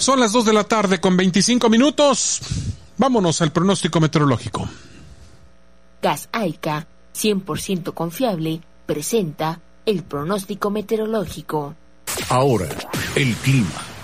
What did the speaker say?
Son las 2 de la tarde con 25 minutos. Vámonos al pronóstico meteorológico. Gas Aica, 100% confiable, presenta el pronóstico meteorológico. Ahora, el clima.